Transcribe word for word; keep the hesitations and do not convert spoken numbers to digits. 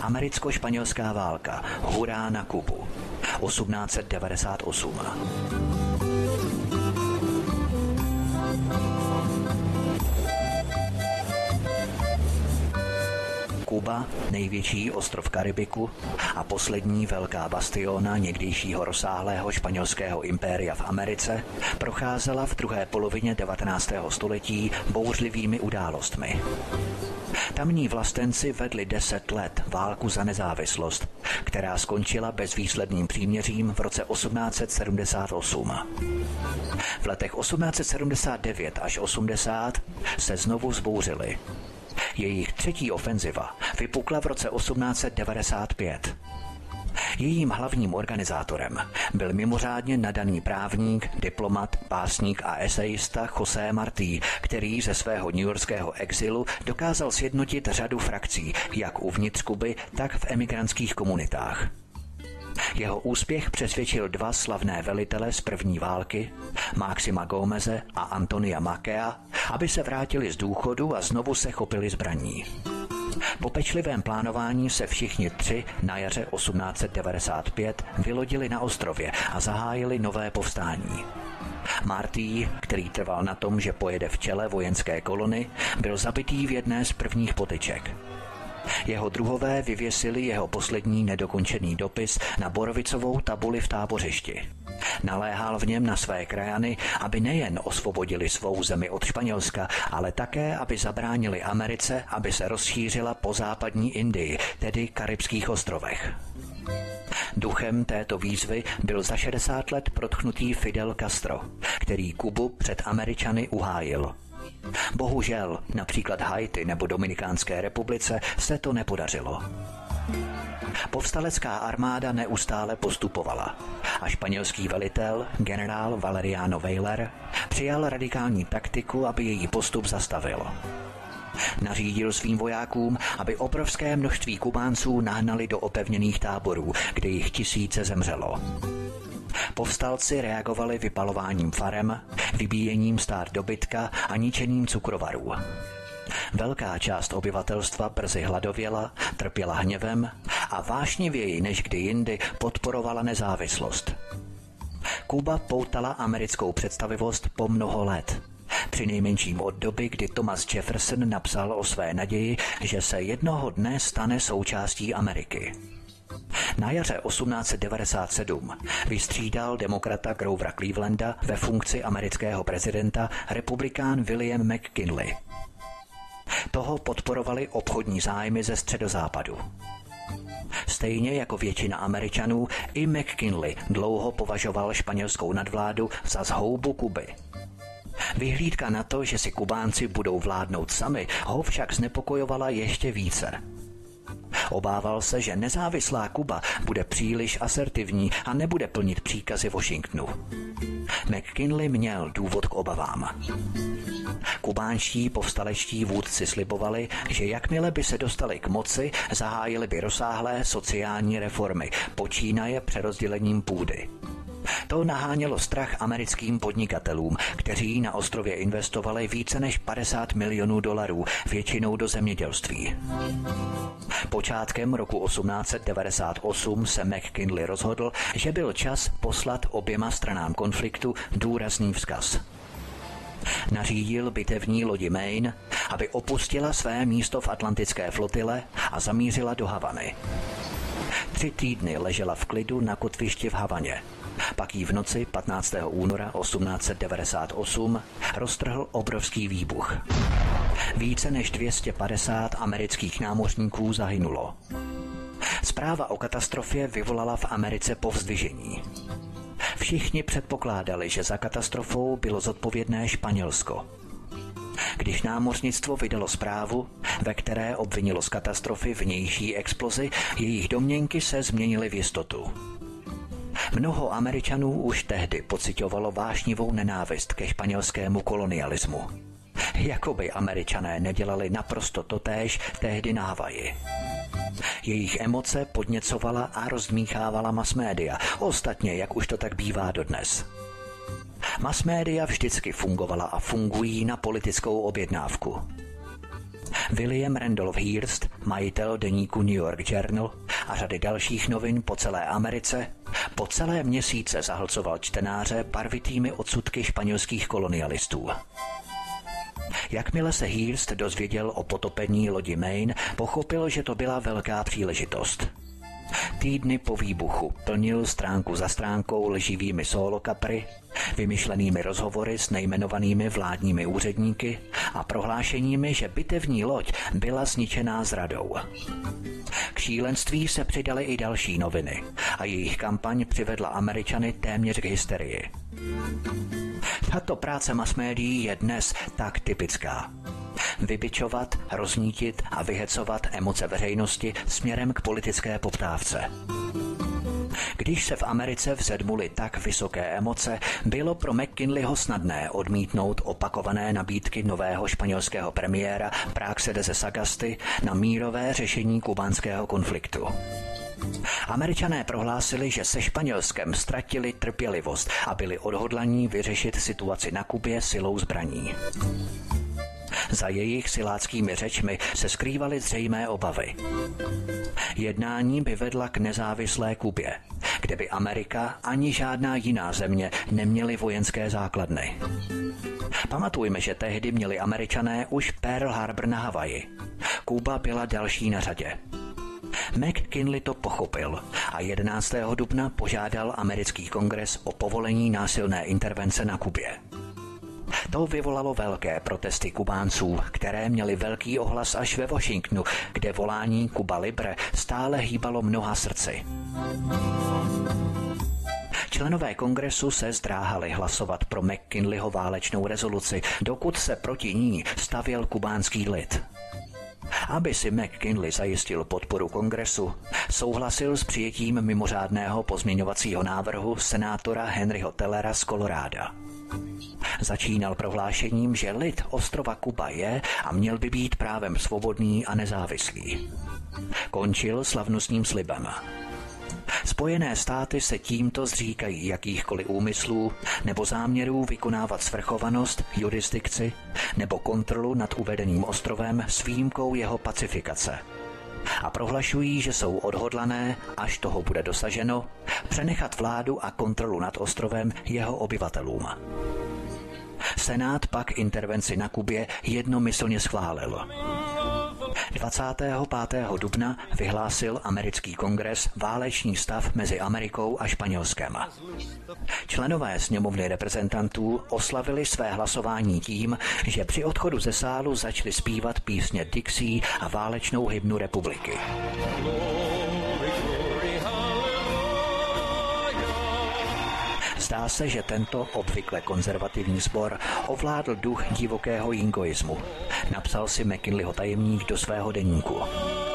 Americko-španělská válka. Hurá na Kubu. osmnáct set devadesát osm. Kuba, největší ostrov Karibiku a poslední velká bastiona někdejšího rozsáhlého španělského impéria v Americe, procházela v druhé polovině devatenáctého století bouřlivými událostmi. Tamní vlastenci vedli deset let válku za nezávislost, která skončila bezvýsledným příměřím v roce osmnáct set sedmdesát osm. V letech osmnáct set sedmdesát devět až osmdesát se znovu vzbouřili. Jejich třetí ofenziva vypukla v roce osmnáct set devadesát pět. Jejím hlavním organizátorem byl mimořádně nadaný právník, diplomat, básník a esejista José Martí, který ze svého newyorského exilu dokázal sjednotit řadu frakcí, jak uvnitř Kuby, tak v emigrantských komunitách. Jeho úspěch přesvědčil dva slavné velitele z první války, Máxima Gómeze a Antonia Makea, aby se vrátili z důchodu a znovu se chopili zbraní. Po pečlivém plánování se všichni tři na jaře osmnáct set devadesát pět vylodili na ostrově a zahájili nové povstání. Martí, který trval na tom, že pojede v čele vojenské kolony, byl zabitý v jedné z prvních potyček. Jeho druhové vyvěsili jeho poslední nedokončený dopis na borovicovou tabuli v tábořišti. Naléhal v něm na své krajany, aby nejen osvobodili svou zemi od Španělska, ale také, aby zabránili Americe, aby se rozšířila po západní Indii, tedy Karibských ostrovech. Duchem této výzvy byl za šedesát let protchnutý Fidel Castro, který Kubu před Američany uhájil. Bohužel, například Haiti nebo Dominikánské republice se to nepodařilo. Povstalecká armáda neustále postupovala a španělský velitel, generál Valeriano Weyler, přijal radikální taktiku, aby její postup zastavil. Nařídil svým vojákům, aby obrovské množství Kubánců nahnali do opevněných táborů, kde jich tisíce zemřelo. Povstalci reagovali vypalováním farem, vybíjením stád dobytka a ničením cukrovarů. Velká část obyvatelstva brzy hladověla, trpěla hněvem a vášnivěji než kdy jindy podporovala nezávislost. Kuba poutala americkou představivost po mnoho let. Přinejmenším od doby, kdy Thomas Jefferson napsal o své naději, že se jednoho dne stane součástí Ameriky. Na jaře osmnáct set devadesát sedm vystřídal demokrata Grovera Clevelanda ve funkci amerického prezidenta republikán William McKinley. Toho podporovali obchodní zájmy ze středozápadu. Stejně jako většina Američanů, i McKinley dlouho považoval španělskou nadvládu za zhoubu Kuby. Vyhlídka na to, že si Kubánci budou vládnout sami, ho však znepokojovala ještě více. Obával se, že nezávislá Kuba bude příliš asertivní a nebude plnit příkazy Washingtonu. McKinley měl důvod k obavám. Kubánští povstalečtí vůdci slibovali, že jakmile by se dostali k moci, zahájili by rozsáhlé sociální reformy, počínaje přerozdělením půdy. To nahánělo strach americkým podnikatelům, kteří na ostrově investovali více než padesát milionů dolarů, většinou do zemědělství. Počátkem roku osmnáct set devadesát osm se McKinley rozhodl, že byl čas poslat oběma stranám konfliktu důrazný vzkaz. Nařídil bitevní lodi Maine, aby opustila své místo v atlantické flotile a zamířila do Havany. Tři týdny ležela v klidu na kotvišti v Havaně. Pak jí v noci patnáctého února osmnáct set devadesát osm roztrhl obrovský výbuch. Více než dvě stě padesát amerických námořníků zahynulo. Zpráva o katastrofě vyvolala v Americe povzdvižení. Všichni předpokládali, že za katastrofou bylo zodpovědné Španělsko. Když námořnictvo vydalo zprávu, ve které obvinilo z katastrofy vnější explozi, jejich domněnky se změnily v jistotu. Mnoho Američanů už tehdy pociťovalo vášnivou nenávist ke španělskému kolonialismu. Jakoby Američané nedělali naprosto totéž tehdy na Havaji. Jejich emoce podněcovala a rozdmíchávala masmédia, ostatně jak už to tak bývá dodnes. Masmédia vždycky fungovala a fungují na politickou objednávku. William Randolph Hearst, majitel deníku New York Journal a řady dalších novin po celé Americe, po celé měsíce zahlcoval čtenáře barvitými odsudky španělských kolonialistů. Jakmile se Hearst dozvěděl o potopení lodi Maine, pochopil, že to byla velká příležitost. Týdny po výbuchu plnil stránku za stránkou lživými sólokapry, vymyšlenými rozhovory s nejmenovanými vládními úředníky a prohlášeními, že bitevní loď byla zničená zradou. K šílenství se přidaly i další noviny a jejich kampaň přivedla Američany téměř k hysterii. Tato práce masmédií je dnes tak typická. Vybičovat, roznítit a vyhecovat emoce veřejnosti směrem k politické poptávce. Když se v Americe vzedmuly tak vysoké emoce, bylo pro McKinleyho snadné odmítnout opakované nabídky nového španělského premiéra Praxe de Sagasty na mírové řešení kubánského konfliktu. Američané prohlásili, že se Španělskem ztratili trpělivost a byli odhodlaní vyřešit situaci na Kubě silou zbraní. Za jejich siláckými řečmi se skrývaly zřejmé obavy. Jednání by vedla k nezávislé Kubě, kde by Amerika ani žádná jiná země neměly vojenské základny. Pamatujme, že tehdy měli Američané už Pearl Harbor na Havaji. Kuba byla další na řadě. McKinley to pochopil a jedenáctého dubna požádal americký kongres o povolení násilné intervence na Kubě. To vyvolalo velké protesty Kubánců, které měly velký ohlas až ve Washingtonu, kde volání Cuba Libre stále hýbalo mnoha srdci. Členové kongresu se zdráhali hlasovat pro McKinleyho válečnou rezoluci, dokud se proti ní stavěl kubánský lid. Aby si McKinley zajistil podporu kongresu, souhlasil s přijetím mimořádného pozměňovacího návrhu senátora Henryho Tellera z Koloráda. Začínal prohlášením, že lid ostrova Kuba je a měl by být právem svobodný a nezávislý. Končil slavnostním slibem. Spojené státy se tímto zříkají jakýchkoliv úmyslů nebo záměrů vykonávat svrchovanost, jurisdikci nebo kontrolu nad uvedeným ostrovem s výjimkou jeho pacifikace. A prohlašují, že jsou odhodlané, až toho bude dosaženo, přenechat vládu a kontrolu nad ostrovem jeho obyvatelům. Senát pak intervenci na Kubě jednomyslně schválil. dvacátého pátého dubna vyhlásil americký kongres válečný stav mezi Amerikou a Španělskem. Členové sněmovny reprezentantů oslavili své hlasování tím, že při odchodu ze sálu začali zpívat písně Dixie a válečnou hymnu republiky. Zdá se, že tento obvykle konzervativní sbor ovládl duch divokého jingoismu. Napsal si McKinleyho tajemník do svého deníku.